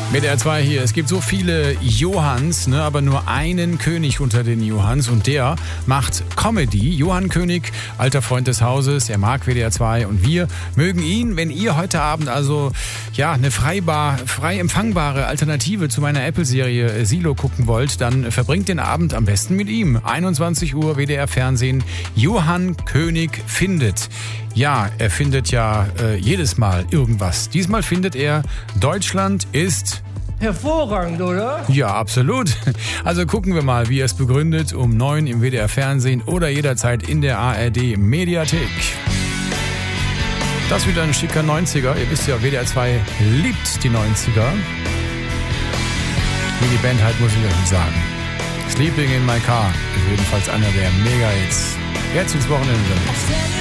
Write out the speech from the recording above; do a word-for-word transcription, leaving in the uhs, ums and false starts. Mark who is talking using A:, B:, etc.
A: Mit R zwei hier. Es gibt so viele Johanns, ne, aber nur einen König unter den Johanns und der macht Comedy. Johann König, alter Freund des Hauses, er mag W D R zwei und wir mögen ihn. Wenn ihr heute Abend also ja eine freibar, frei empfangbare Alternative zu meiner Apple-Serie Silo gucken wollt, dann verbringt den Abend am besten mit ihm. einundzwanzig Uhr W D R Fernsehen. Johann König findet. Ja, er findet ja äh, jedes Mal irgendwas. Diesmal findet er, Deutschland ist
B: hervorragend, oder?
A: Ja, absolut. Also gucken wir mal, wie er es begründet, um neun im W D R Fernsehen oder jederzeit in der A R D Mediathek. Das wieder ein schicker neunziger. Ihr wisst ja, W D R zwei liebt die neunziger. Wie die Band halt, muss ich euch sagen. Sleeping in my car ist jedenfalls einer der Mega-Hits. Jetzt ins Wochenende.